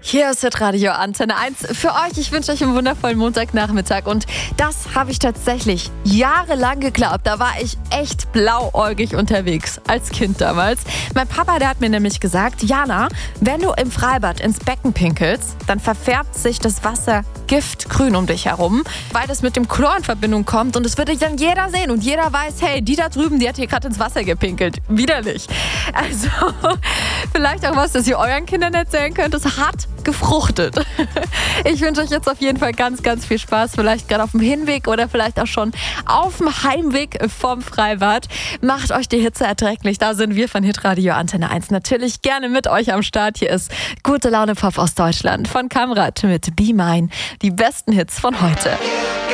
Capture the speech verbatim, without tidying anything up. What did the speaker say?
Hier ist Hitradio Antenne eins für euch. Ich wünsche euch einen wundervollen Montagnachmittag und das habe ich tatsächlich jahrelang geglaubt. Da war ich echt blauäugig unterwegs, als Kind damals. Mein Papa, der hat mir nämlich gesagt, Jana, wenn du im Freibad ins Becken pinkelst, dann verfärbt sich das Wasser giftgrün um dich herum, weil das mit dem Chlor in Verbindung kommt und es würde dann jeder sehen und jeder weiß, hey, die da drüben, die hat hier gerade ins Wasser gepinkelt. Widerlich. Also vielleicht auch was, das ihr euren Kindern erzählen könnt. Es hat gefruchtet. Ich wünsche euch jetzt auf jeden Fall ganz, ganz viel Spaß. Vielleicht gerade auf dem Hinweg oder vielleicht auch schon auf dem Heimweg vom Freibad. Macht euch die Hitze erträglich. Da sind wir von Hitradio Antenne eins natürlich gerne mit euch am Start. Hier ist Gute Laune Pop aus Deutschland von Kamrat mit Be Mine. Die besten Hits von heute.